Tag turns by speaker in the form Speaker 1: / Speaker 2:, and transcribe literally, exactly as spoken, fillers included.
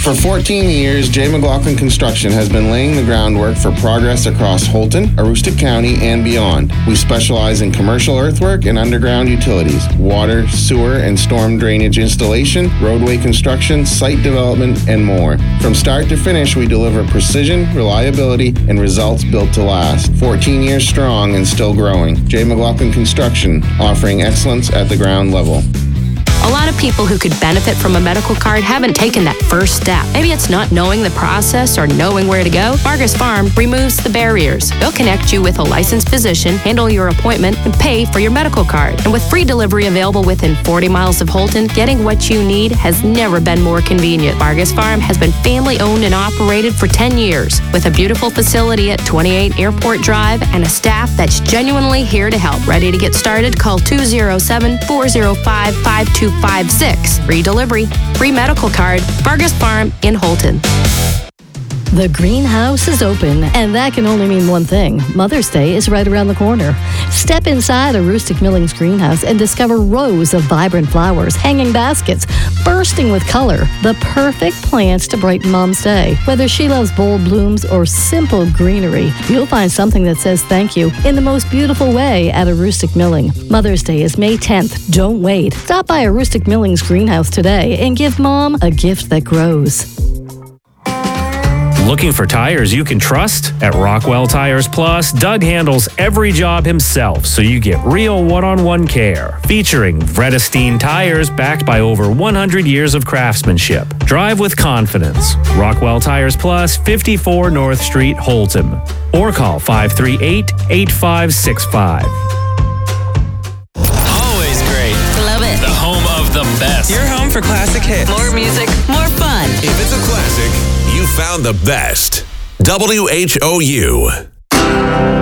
Speaker 1: For fourteen years, J. McLaughlin Construction has been laying the groundwork for progress across Holton, Aroostook County, and beyond. We specialize in commercial earthwork and underground utilities, water, sewer, and storm drainage installation, roadway construction, site development, and more. From start to finish, we deliver precision, reliability, and results built to last. fourteen years strong and still growing. J. McLaughlin Construction, offering excellence at the ground level.
Speaker 2: A lot of people who could benefit from a medical card haven't taken that first step. Maybe it's not knowing the process or knowing where to go. Vargas Farm removes the barriers. They'll connect you with a licensed physician, handle your appointment, and pay for your medical card. And with free delivery available within forty miles of Holton, getting what you need has never been more convenient. Vargas Farm has been family-owned and operated for ten years, with a beautiful facility at twenty-eight Airport Drive and a staff that's genuinely here to help. Ready to get started? Call two oh seven, four oh five, five two five six. Free delivery, free medical card, Vargas Farm in Holton.
Speaker 3: The greenhouse is open, and that can only mean one thing. Mother's Day is right around the corner. Step inside Aroostook Millings greenhouse and discover rows of vibrant flowers, hanging baskets, bursting with color. The perfect plants to brighten Mom's day. Whether she loves bold blooms or simple greenery, you'll find something that says thank you in the most beautiful way at Aroostook Milling. Mother's Day is May tenth. Don't wait. Stop by Aroostook Millings greenhouse today and give Mom a gift that grows.
Speaker 4: Looking for tires you can trust? At Rockwell Tires Plus, Doug handles every job himself so you get real one-on-one care. Featuring Vredestein tires backed by over one hundred years of craftsmanship. Drive with confidence. Rockwell Tires Plus, fifty-four North Street, Holton. Or call five three eight, eight five six five.
Speaker 5: Always great.
Speaker 6: Love it.
Speaker 5: The home of the best.
Speaker 6: Your home for classic hits. More music, more fun.
Speaker 7: If it's a classic, you found the best. W H O U.